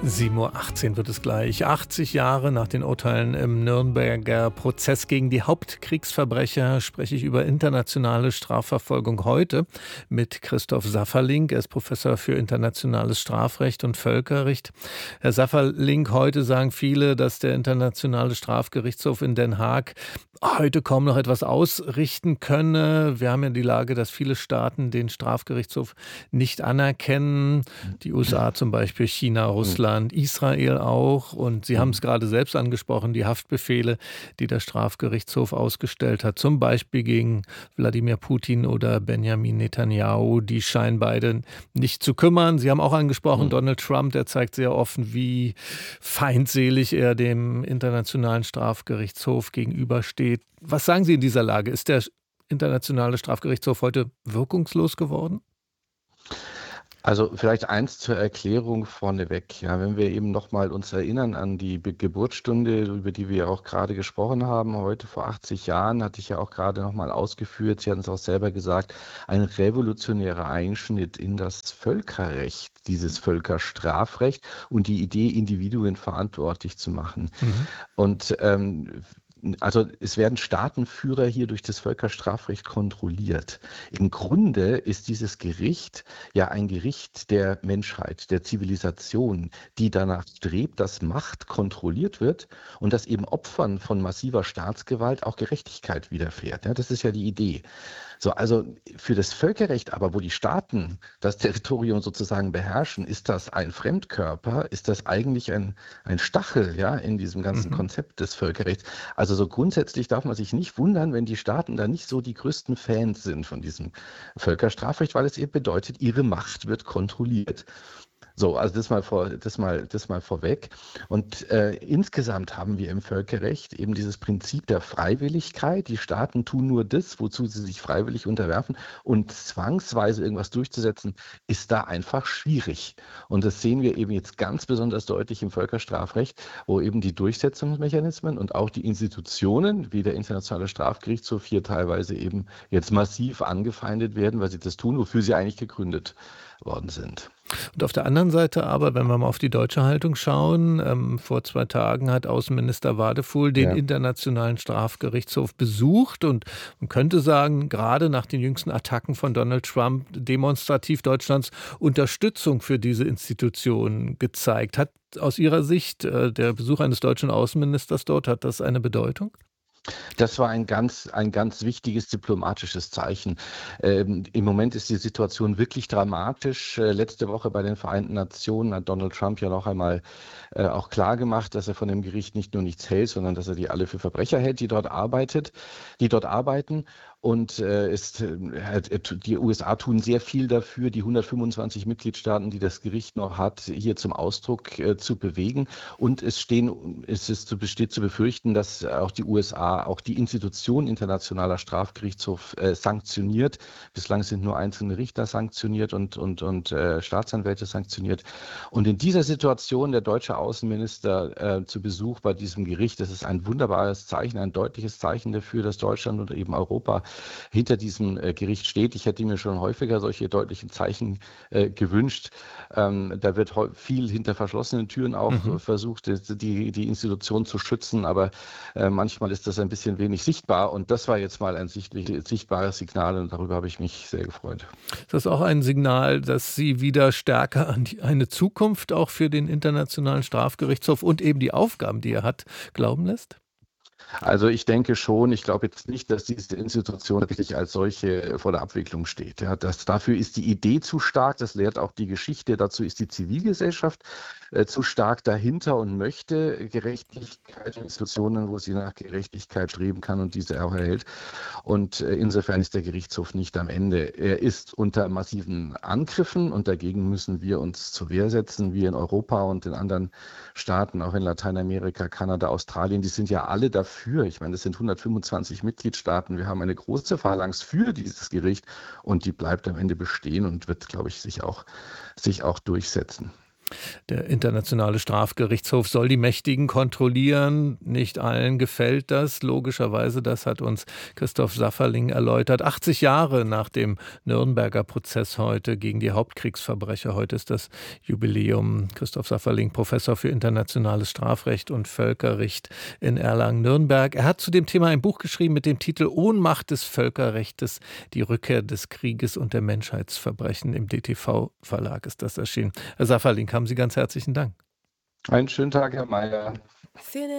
7:18 Uhr wird es gleich. 80 Jahre nach den Urteilen im Nürnberger Prozess gegen die Hauptkriegsverbrecher spreche ich über internationale Strafverfolgung heute mit Christoph Safferling. Er ist Professor für internationales Strafrecht und Völkerrecht. Herr Safferling, heute sagen viele, dass der Internationale Strafgerichtshof in Den Haag heute kaum noch etwas ausrichten könne. Wir haben ja die Lage, dass viele Staaten den Strafgerichtshof nicht anerkennen. Die USA zum Beispiel, China, Russland, Israel auch. Und Sie haben es gerade selbst angesprochen, die Haftbefehle, die der Strafgerichtshof ausgestellt hat, zum Beispiel gegen Wladimir Putin oder Benjamin Netanyahu, die scheinen beide nicht zu kümmern. Sie haben auch angesprochen, Donald Trump, der zeigt sehr offen, wie feindselig er dem Internationalen Strafgerichtshof gegenübersteht. Was sagen Sie in dieser Lage? Ist der Internationale Strafgerichtshof heute wirkungslos geworden? Also vielleicht eins zur Erklärung vorneweg. Ja, wenn wir eben nochmal uns erinnern an die Geburtsstunde, über die wir auch gerade gesprochen haben, heute vor 80 Jahren, hatte ich ja auch gerade nochmal ausgeführt, Sie hatten es auch selber gesagt, ein revolutionärer Einschnitt in das Völkerrecht, dieses Völkerstrafrecht und die Idee, Individuen verantwortlich zu machen. Und also es werden Staatenführer hier durch das Völkerstrafrecht kontrolliert. Im Grunde ist dieses Gericht ja ein Gericht der Menschheit, der Zivilisation, die danach strebt, dass Macht kontrolliert wird und dass eben Opfern von massiver Staatsgewalt auch Gerechtigkeit widerfährt. Ja, das ist ja die Idee. So, also für das Völkerrecht aber, wo die Staaten das Territorium sozusagen beherrschen, ist das ein Fremdkörper, ist das eigentlich ein Stachel, ja, in diesem ganzen Konzept des Völkerrechts. Also so grundsätzlich darf man sich nicht wundern, wenn die Staaten da nicht so die größten Fans sind von diesem Völkerstrafrecht, weil es eben bedeutet, ihre Macht wird kontrolliert. So, also das mal vorweg. Und insgesamt haben wir im Völkerrecht eben dieses Prinzip der Freiwilligkeit. Die Staaten tun nur das, wozu sie sich freiwillig unterwerfen. Und zwangsweise irgendwas durchzusetzen, ist da einfach schwierig. Und das sehen wir eben jetzt ganz besonders deutlich im Völkerstrafrecht, wo eben die Durchsetzungsmechanismen und auch die Institutionen, wie der Internationale Strafgerichtshof, hier teilweise eben jetzt massiv angefeindet werden, weil sie das tun, wofür sie eigentlich gegründet worden sind. Und auf der anderen Seite aber, wenn wir mal auf die deutsche Haltung schauen, vor 2 Tagen hat Außenminister Wadefuhl den Ja. Internationalen Strafgerichtshof besucht und man könnte sagen, gerade nach den jüngsten Attacken von Donald Trump demonstrativ Deutschlands Unterstützung für diese Institution gezeigt. Hat aus Ihrer Sicht der Besuch eines deutschen Außenministers dort, hat das eine Bedeutung? Das war ein ganz wichtiges diplomatisches Zeichen. Im Moment ist die Situation wirklich dramatisch. Letzte Woche bei den Vereinten Nationen hat Donald Trump ja noch einmal auch klargemacht, dass er von dem Gericht nicht nur nichts hält, sondern dass er die alle für Verbrecher hält, die dort arbeiten. Und die USA tun sehr viel dafür, die 125 Mitgliedstaaten, die das Gericht noch hat, hier zum Ausdruck zu bewegen. Und besteht zu befürchten, dass auch die USA, auch die Institution Internationaler Strafgerichtshof sanktioniert. Bislang sind nur einzelne Richter sanktioniert und Staatsanwälte sanktioniert. Und in dieser Situation der deutsche Außenminister zu Besuch bei diesem Gericht, das ist ein wunderbares Zeichen, ein deutliches Zeichen dafür, dass Deutschland und eben Europa hinter diesem Gericht steht. Ich hätte mir schon häufiger solche deutlichen Zeichen gewünscht. Da wird viel hinter verschlossenen Türen auch versucht, die Institution zu schützen, aber manchmal ist das ein bisschen wenig sichtbar und das war jetzt mal ein sichtbares Signal und darüber habe ich mich sehr gefreut. Ist das auch ein Signal, dass Sie wieder stärker an eine Zukunft auch für den Internationalen Strafgerichtshof und eben die Aufgaben, die er hat, glauben lässt? Also ich denke schon, ich glaube jetzt nicht, dass diese Institution wirklich als solche vor der Abwicklung steht. Ja, dafür ist die Idee zu stark, das lehrt auch die Geschichte, dazu ist die Zivilgesellschaft zu stark dahinter und möchte Gerechtigkeit in Institutionen, wo sie nach Gerechtigkeit streben kann und diese auch erhält. Und insofern ist der Gerichtshof nicht am Ende. Er ist unter massiven Angriffen und dagegen müssen wir uns zur Wehr setzen, wir in Europa und in anderen Staaten, auch in Lateinamerika, Kanada, Australien, die sind ja alle dafür. Ich meine, das sind 125 Mitgliedstaaten. Wir haben eine große Phalanx für dieses Gericht und die bleibt am Ende bestehen und wird, glaube ich, sich auch durchsetzen. Der Internationale Strafgerichtshof soll die Mächtigen kontrollieren. Nicht allen gefällt das, logischerweise. Das hat uns Christoph Safferling erläutert. 80 Jahre nach dem Nürnberger Prozess heute gegen die Hauptkriegsverbrecher. Heute ist das Jubiläum. Christoph Safferling, Professor für internationales Strafrecht und Völkerrecht in Erlangen-Nürnberg. Er hat zu dem Thema ein Buch geschrieben mit dem Titel Ohnmacht des Völkerrechtes, die Rückkehr des Krieges und der Menschheitsverbrechen. Im DTV-Verlag ist das erschienen. Herr Safferling, haben Sie ganz herzlichen Dank. Einen schönen Tag, Herr Mayer.